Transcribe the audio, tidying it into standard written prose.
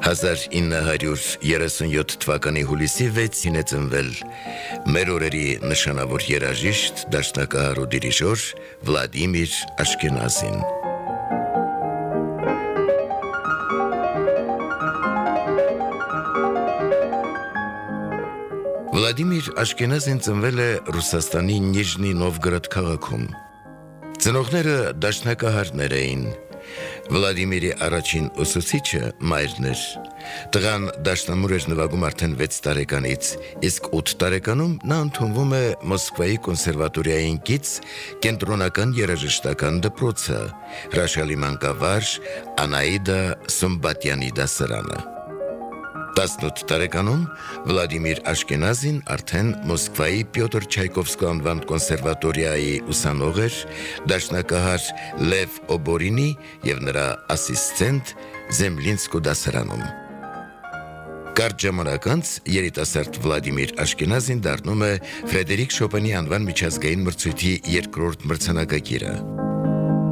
1937 թվականի հուլիսի 6-ին է ծնվել մեր օրերի նշանավոր երաժիշտ, դաշնակահար ու դիրիժոր Վլադիմիր Աշքենազին։ Վլադիմիր Աշքենազին ծնվել է Ռուսաստանի Նիժնի Նովգորոդ քաղաքում։ Ծնողները դաշնակահարներ էին։ Վլադիմիրի առաջին ուսուցիչը մայրն էր։ Տղան դաշնամուր էր նվագում արդեն 6 տարեկանից, իսկ 8 տարեկանում նա ընդունվում է Մոսկվայի կոնսերվատորիային կից կենտրոնական երաժշտական դպրոցը, հրաշալի մանկավարժ Անաիդա Սումբատյանի դասարանը։ 18 տարեկանում Վլադիմիր Աշքենազին արդեն Մոսկվայի Պյոտր Չայկովսկու անվան կոնսերվատորիայի ուսանող էր, դաշնակահար Լև Օբորինի և նրա ասիստենտ Զեմլինսկու դասարանում։ Կարճ ժամանակ անց երիտասարդ Վլադիմիր Աշքենազին դառնում է Ֆրեդերիկ Շոպենի անվան միջազգային մրցույթի 2-րդ մրցանակակիրը։